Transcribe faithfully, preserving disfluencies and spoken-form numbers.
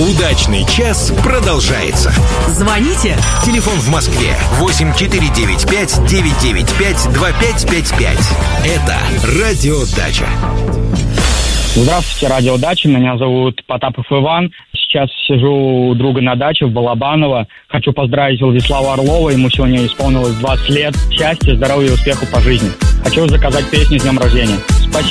Удачный час продолжается. Звоните. Телефон в Москве восемь четыре девять пять девять девять пять два пять пять пять. Это Радио Дача. Здравствуйте, Радио Дача. Меня зовут Потапов Иван. Сейчас сижу у друга на даче в Балабаново. Хочу поздравить Владислава Орлова. Ему сегодня исполнилось двадцать лет. Счастья, здоровья и успеху по жизни. Хочу заказать песню с днем рождения. Спасибо.